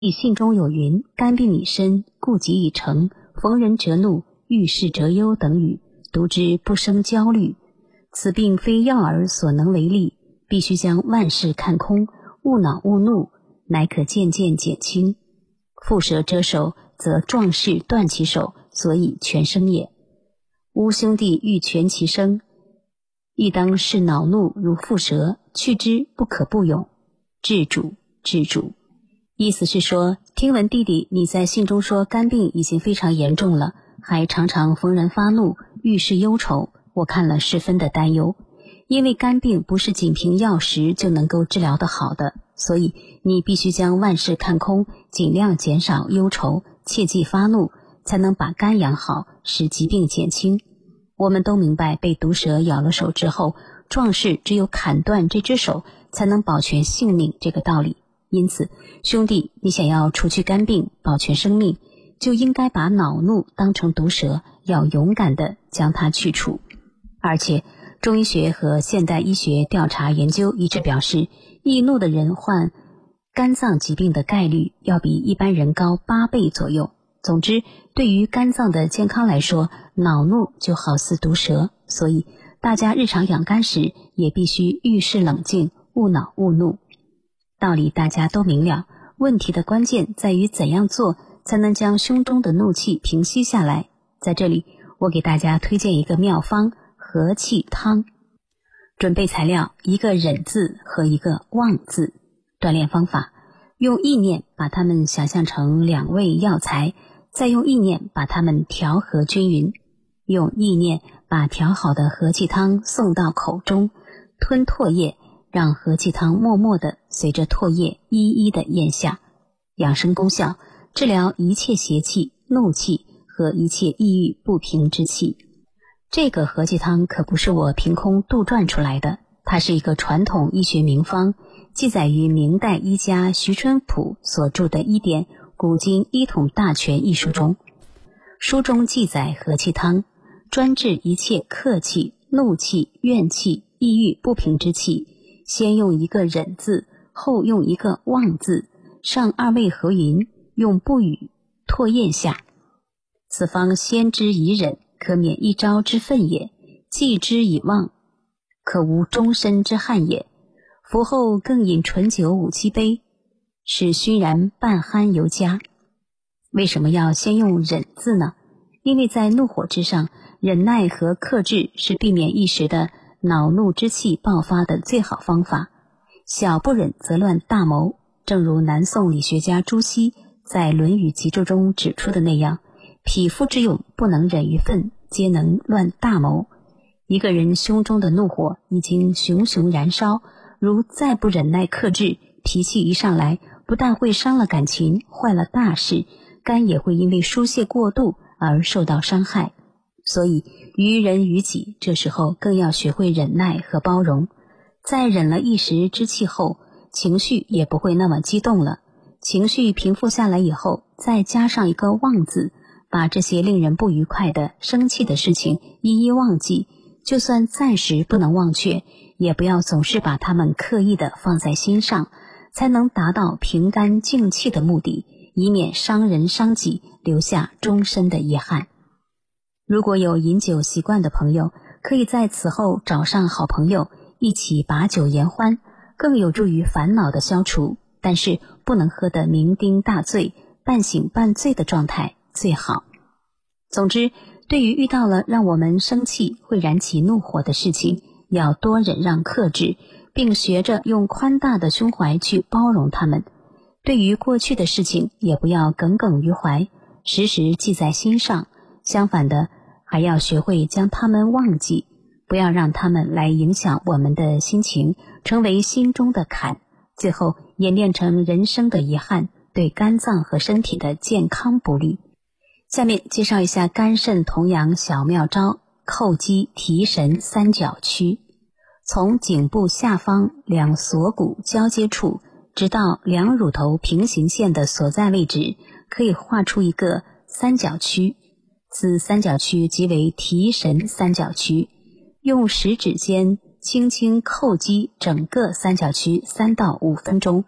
信中有云：肝病已深，故疾已成，逢人折怒，遇事折忧等语，读之不生焦虑。此病非药儿所能为力，必须将万事看空，勿恼勿怒，乃可渐渐减轻。蝮蛇折手，则壮士断其手，所以全生也。吾兄弟欲全其生，亦当视恼怒如蝮蛇，去之不可不勇。治主，治主。意思是说，听闻弟弟你在信中说肝病已经非常严重了，还常常逢人发怒，遇事忧愁，我看了十分的担忧。因为肝病不是仅凭药食就能够治疗得好的，所以你必须将万事看空，尽量减少忧愁，切忌发怒，才能把肝养好，使疾病减轻。我们都明白被毒蛇咬了手之后，壮士只有砍断这只手才能保全性命这个道理。因此，兄弟，你想要除去肝病，保全生命，就应该把恼怒当成毒蛇，要勇敢地将它去除。而且中医学和现代医学调查研究一致表示，易怒的人患肝脏疾病的概率要比一般人高8倍左右。总之，对于肝脏的健康来说，恼怒就好似毒蛇，所以大家日常养肝时也必须遇事冷静，勿恼勿怒。道理大家都明了，问题的关键在于怎样做才能将胸中的怒气平息下来。在这里，我给大家推荐一个妙方：和气汤。准备材料：一个忍字和一个忘字。锻炼方法：用意念把它们想象成2味药材，再用意念把它们调和均匀。用意念把调好的和气汤送到口中，吞唾液，让和气汤默默地随着唾液一一地咽下。养生功效：治疗一切邪气、怒气和一切抑郁不平之气。这个和气汤可不是我凭空杜撰出来的，它是一个传统医学名方，记载于明代医家徐春浦所著的医典《古今医统大全》一书中。书中记载和气汤专治一切客气、怒气、怨气、抑郁不平之气，先用一个忍字，后用一个忘字，上2味合匀，用不语唾咽下。此方先之以忍，可免一朝之愤也；继之以忘，可无终身之憾也。服后更饮醇酒5-7杯，使熏然半酣尤佳。为什么要先用忍字呢？因为在怒火之上，忍耐和克制是避免一时的恼怒之气爆发的最好方法。小不忍则乱大谋，正如南宋理学家朱熹在《论语集注》中指出的那样，匹夫之勇不能忍于愤，皆能乱大谋。一个人胸中的怒火已经熊熊燃烧，如再不忍耐克制，脾气一上来，不但会伤了感情，坏了大事，肝也会因为疏泄过度而受到伤害。所以于人于己，这时候更要学会忍耐和包容。在忍了一时之气后，情绪也不会那么激动了。情绪平复下来以后，再加上一个忘字，把这些令人不愉快的、生气的事情一一忘记。就算暂时不能忘却，也不要总是把它们刻意的放在心上，才能达到平肝静气的目的，以免伤人伤己，留下终身的遗憾。如果有饮酒习惯的朋友，可以在此后找上好朋友，一起把酒言欢，更有助于烦恼的消除。但是不能喝得酩酊大醉，半醒半醉的状态最好。总之，对于遇到了让我们生气会燃起怒火的事情，要多忍让克制，并学着用宽大的胸怀去包容它们。对于过去的事情，也不要耿耿于怀，时时记在心上。相反的，还要学会将它们忘记，不要让它们来影响我们的心情，成为心中的坎，最后演变成人生的遗憾，对肝脏和身体的健康不利。下面介绍一下肝肾同阳小妙招：叩击提神三角区。从颈部下方2锁骨交接处直到2乳头平行线的所在位置，可以画出一个三角区。此三角区即为提神三角区。用食指尖轻轻叩击整个三角区3到5分钟，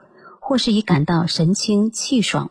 或是已感到神清气爽